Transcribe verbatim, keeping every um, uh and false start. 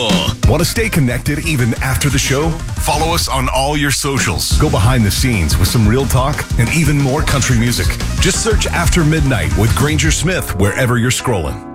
Want to stay connected even after the show? Follow us on all your socials. Go behind the scenes with some real talk and even more country music. Just search After Midnight with Granger Smith wherever you're scrolling.